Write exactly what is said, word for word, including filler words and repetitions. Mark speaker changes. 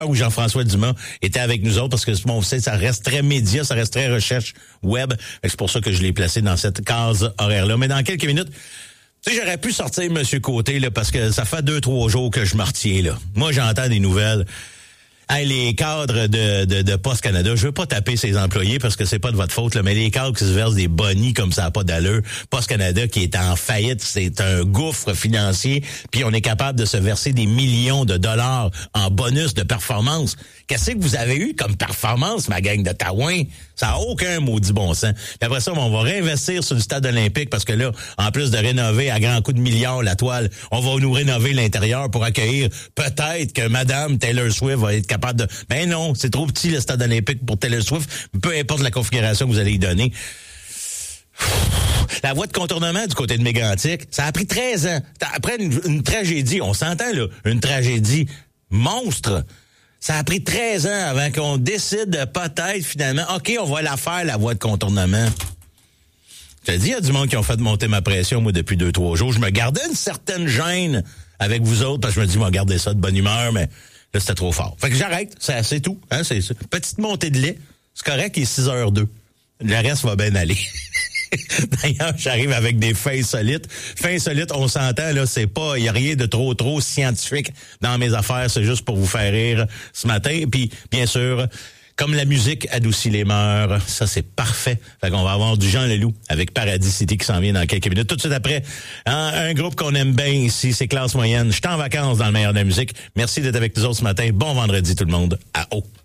Speaker 1: où Jean-François Dumas était avec nous autres, parce que bon, vous savez, ça reste très média, ça reste très recherche web. C'est pour ça que je l'ai placé dans cette case horaire-là. Mais dans quelques minutes, tu sais, j'aurais pu sortir M. Côté, là, parce que ça fait deux, trois jours que je me retiens, là. Moi, j'entends des nouvelles. Hey, les cadres de, de, de Poste Canada, je veux pas taper ses employés parce que c'est pas de votre faute, là, mais les cadres qui se versent des bonnies comme ça n'a pas d'allure. Poste Canada qui est en faillite, c'est un gouffre financier, puis on est capable de se verser des millions de dollars en bonus de performance. Qu'est-ce que vous avez eu comme performance, ma gang de Taouin? Ça n'a aucun maudit bon sens. Puis après ça, on va réinvestir sur le stade olympique parce que là, en plus de rénover à grands coups de milliards la toile, on va nous rénover l'intérieur pour accueillir peut-être que Madame Taylor Swift va être capable de... Ben non, c'est trop petit le stade olympique pour Taylor Swift, peu importe la configuration que vous allez y donner. La voie de contournement du côté de Mégantic, ça a pris treize ans. Après une, une tragédie, on s'entend là, une tragédie monstre. Ça a pris treize ans avant qu'on décide de peut-être finalement, OK, on va la faire, la voie de contournement. Je te dis, il y a du monde qui ont fait monter ma pression, moi, depuis deux, trois jours. Je me gardais une certaine gêne avec vous autres, parce que je me dis, on va garder ça de bonne humeur, mais là, c'était trop fort. Fait que j'arrête, c'est, c'est tout. Hein, c'est, c'est petite montée de lait, c'est correct, il est six heures deux. Le reste va bien aller. D'ailleurs, j'arrive avec des faits insolites. Faits insolites, on s'entend, là, c'est pas, il y a rien de trop, trop scientifique dans mes affaires, c'est juste pour vous faire rire ce matin. Puis, bien sûr, comme la musique adoucit les mœurs, ça, c'est parfait. Fait qu'on va avoir du Jean Leloup avec Paradis City qui s'en vient dans quelques minutes. Tout de suite après, hein, un groupe qu'on aime bien ici, c'est Classe Moyenne. Je suis en vacances dans le meilleur de la musique. Merci d'être avec nous autres ce matin. Bon vendredi, tout le monde. À haut.